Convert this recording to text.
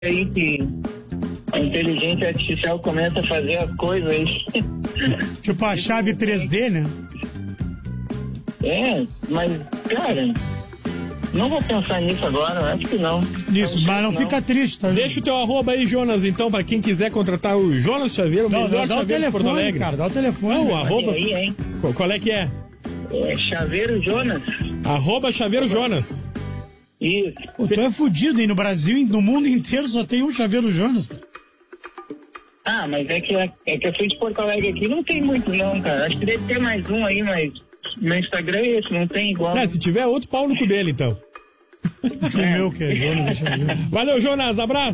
aí que a inteligência artificial começa a fazer as coisas aí. Tipo a chave 3D, né? É, mas, cara, não vou pensar nisso agora, eu acho que não. Isso, mas não fica triste, tá? Deixa o teu arroba aí, Jonas, então, pra quem quiser contratar o Jonas Chaveiro, o melhor dá o chaveiro de Porto telefone, Alegre. cara, dá o telefone. Não, velho. arroba... Aí, hein? Qual é que é? É Chaveiro Jonas. Arroba Chaveiro Jonas. Isso. Pô, tu é fudido, hein? No Brasil e no mundo inteiro só tem um Chaveiro Jonas, cara. Ah, mas é que eu fui de Porto Alegre aqui, não tem muito não, cara. Acho que deve ter mais um aí, mas meu Instagram é esse, não tem igual. Se tiver outro, pau no cu dele, então. O meu que é Jonas. Valeu, Jonas, abraço.